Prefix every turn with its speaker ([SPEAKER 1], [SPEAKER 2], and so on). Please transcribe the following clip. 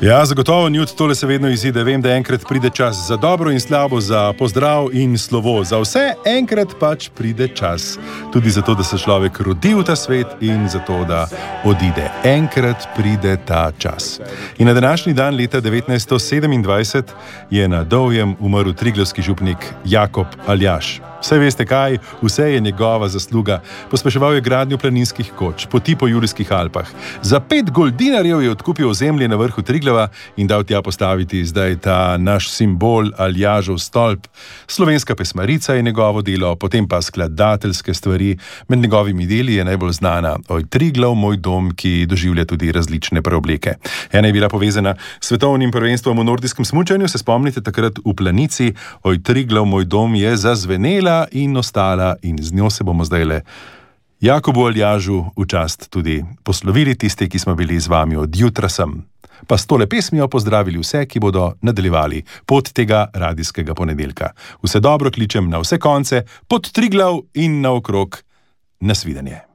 [SPEAKER 1] Ja, zagotovo, Njut, tole se vedno izide. Vem, da enkrat pride čas za dobro in slabo, za pozdrav in slovo. Za vse enkrat pač pride čas. Tudi zato, da se človek rodi v ta svet in zato, da odide. Enkrat pride ta čas. In na današnji dan leta 1927 je na Dovjem umrl triglavski župnik Jakob Aljaž. Vse veste kaj, vse je njegova zasluga. Pospeševal je gradnjo planinskih koč, poti po Julijskih Alpah. Za 5 goldinarjev je odkupil ozemlje na vrhu Triglava in dal tja postaviti zdaj ta naš simbol Aljažev stolp. Slovenska pesmarica je njegovo delo, potem pa skladateljske stvari. Med njegovimi deli je najbolj znana Oj Triglav, moj dom, ki doživlja tudi različne preobleke. Ena je bila povezana s svetovnim prvenstvom v nordijskem smučanju, se spomnite, takrat v Planici. Oj Triglav, moj dom je zazvenela in ostala in z njo se bomo zdajle Jakobu Aljažu v čast tudi poslovili, tisti, ki smo bili z vami od jutra sem. Pa s tole pesmijo pozdravili vse, ki bodo nadaljevali pot tega radijskega ponedeljka. Vse dobro kličem na vse konce, pod Triglav in naokrog. Nasvidenje.